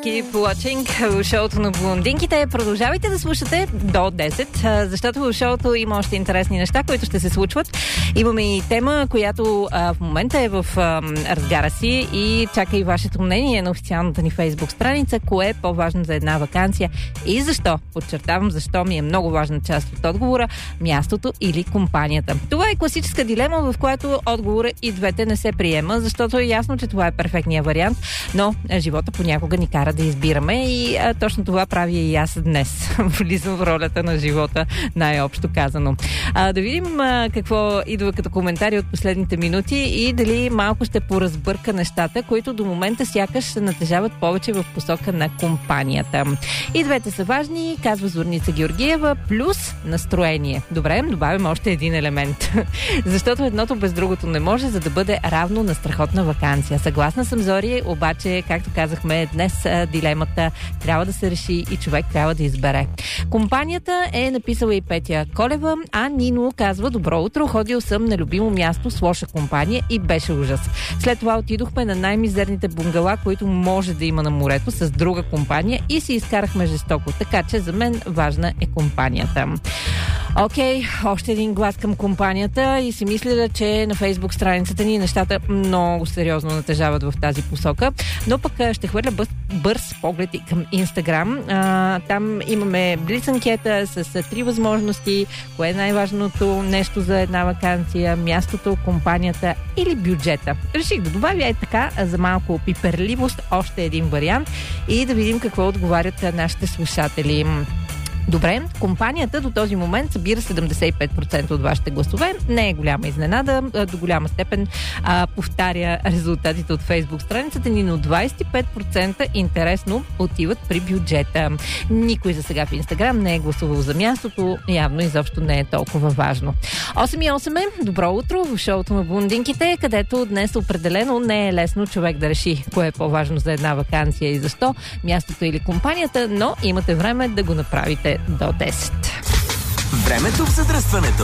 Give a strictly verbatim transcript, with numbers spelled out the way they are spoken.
Keep watching шоуто на блондинките. Продължавайте да слушате до десет, защото в шоуто има още интересни неща, които ще се случват. Имаме и тема, която а, в момента е в а, разгара си и чака и вашето мнение на официалната ни фейсбук страница. Кое е по-важно за една ваканция и защо? Подчертавам, защо ми е много важна част от отговора – мястото или компанията. Това е класическа дилема, в която отговора и двете не се приема, защото е ясно, че това е перфектният вариант, но живота понякога ни кара да избираме и а, точно това правя и аз днес. Влизам в ролята на живота, най-общо казано. А, да видим а, какво идва като коментари от последните минути и дали малко ще поразбърка нещата, които до момента сякаш се натежават повече в посока на компанията. И двете са важни, казва Зорница Георгиева, плюс настроение. Добре, добавим още един елемент. Защото едното без другото не може, за да бъде равно на страхотна ваканция. Съгласна съм, Зори, обаче, както казахме, днес дилемата трябва да се реши и човек трябва да избере. Компанията е написала и Петя Колева, а Нино казва: добро утро, ходил съм на любимо място с лоша компания и беше ужас. След това отидохме на най-мизерните бунгала, които може да има на морето, с друга компания и си изкарахме жестоко. Така че за мен важна е компанията. Окей, okay, още един глас към компанията и си мисля, че на фейсбук страницата ни нещата много сериозно натежават в тази посока, но пък ще хвърля бърз, бърз поглед и към Инстаграм. А, там имаме блиц анкета с, с три възможности. Кое е най-важното нещо за една ваканция? Мястото, компанията или бюджета? Реших да добавя е така за малко пиперливост още един вариант и да видим какво отговарят нашите слушатели. Добре, компанията до този момент събира седемдесет и пет процента от вашите гласове. Не е голяма изненада, до голяма степен а, повтаря резултатите от фейсбук страницата ни, но двадесет и пет процента интересно отиват при бюджета. Никой за сега в Инстаграм не е гласувал за мястото, явно изобщо не е толкова важно. осем и осем е, добро утро в шоуто на блондинките, където днес определено не е лесно човек да реши кое е по-важно за една ваканция и защо, мястото или компанията, но имате време да го направите до десет. Времето в задръстването.